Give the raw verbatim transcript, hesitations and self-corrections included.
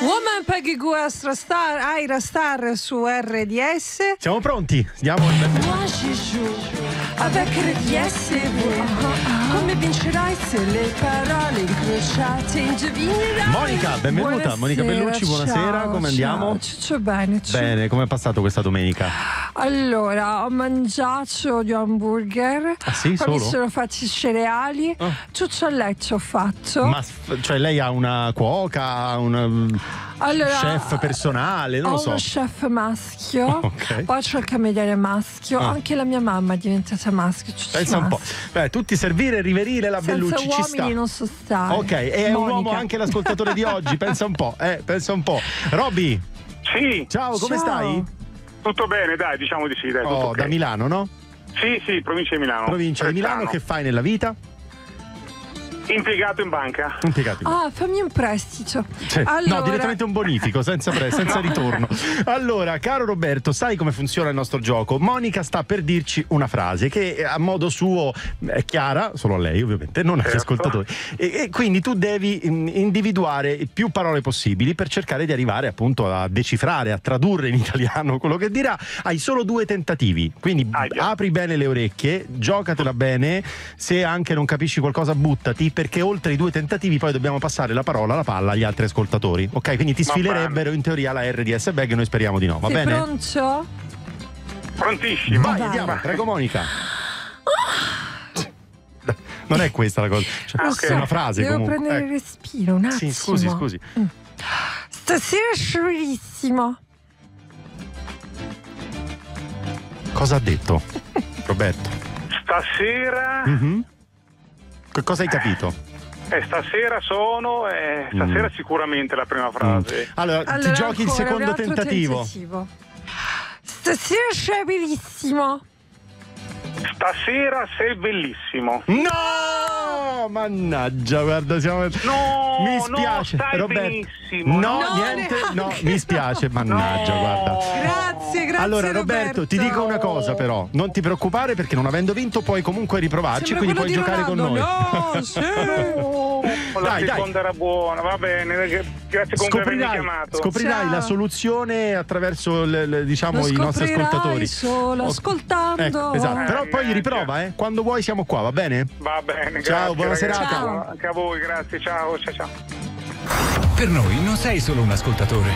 Woman Peggy Gou Astra Star, Aira Star su R D S. Siamo pronti? Diamo il benvenuto. Moi je joue avec R D S. Come vincerai se le parole incrociate indovinerai? Monica, benvenuta. Buonasera, Monica Bellucci, buonasera. ciao, come andiamo? Ciao, ciao, bene. Ciao. Bene, come è passato questa domenica? Allora, ho mangiato gli hamburger. Ah sì, poi solo? mi sono fatti i cereali. Oh. Ciuccio al letto ho fatto. Ma cioè lei ha una cuoca, un Allora, chef personale, non ho lo so. uno chef maschio, Ok. poi c'ho il cameriere maschio, Ah. anche la mia mamma è diventata maschio. Pensa un po'. Beh, tutti servire e riverire la Senza Bellucci ci uomini sta. non so stare. Ok, e è un Monica. uomo anche l'ascoltatore di oggi, pensa un po', eh, pensa un po'. Robby, Sì, ciao, come Ciao. stai? tutto bene, dai, diciamo di sì, dai, tutto Oh, ok. da Milano, no? Sì, sì, provincia di Milano. Provincia di Milano, Brezzano. che fai nella vita? Impiegato in banca. Impiegato in Ah, fammi un prestito. Cioè, Allora, No, direttamente un bonifico, senza, pre- senza ritorno. Allora, caro Roberto, sai come funziona il nostro gioco? Monica sta per dirci una frase che a modo suo è chiara, solo a lei ovviamente, non agli Certo. ascoltatori. E, e quindi tu devi mm, individuare più parole possibili per cercare di arrivare appunto a decifrare, a tradurre in italiano quello che dirà. Hai solo due tentativi, quindi Aia. apri bene le orecchie, giocatela bene, se anche non capisci qualcosa buttati, perché oltre i due tentativi poi dobbiamo passare la parola, la palla agli altri ascoltatori, ok? Quindi ti Va sfilerebbero in teoria la R D S bag e noi speriamo di no, va sei bene? pronto? Prontissimo. Vai, Vai. andiamo, prego Monica. Non è questa la cosa, cioè, Ah, Lo ok. è una frase devo comunque. prendere il Ecco. respiro un attimo. Sì, scusi, scusi. Stasera è sciolissimo. Cosa ha detto Roberto? Stasera, Mhm. Che cosa hai capito? eh, stasera sono, eh, stasera sicuramente la prima frase. Allora, Allora, ti giochi il ancora, secondo un altro tentativo. tentativo. Stasera è bellissimo. Stasera sei bellissimo. No! Mannaggia, guarda, siamo. No, mi spiace, no, stai Roberto. benissimo. No, No, niente, neanche. no, mi spiace, mannaggia, No. guarda. Grazie, grazie. Allora Roberto, ti dico una cosa però, non ti preoccupare perché non avendo vinto puoi comunque riprovarci, Sembra quindi puoi quello di giocare con noi. Ronaldo. No, sì. Oh, la Dai, dai. seconda era buona, va bene. Grazie comunque per avermi Scoprirai, chiamato. scoprirai Ciao. la soluzione attraverso le- le- diciamo Lo i nostri scoprirai ascoltatori. solo Ok. ascoltando. Ecco, esatto. Però poi Mannaggia. riprova, eh. Quando vuoi siamo qua, va bene? Va bene, Ciao, grazie, buona ragazzi. serata. Ciao. Anche a voi, grazie, ciao, ciao, ciao. Per noi non sei solo un ascoltatore,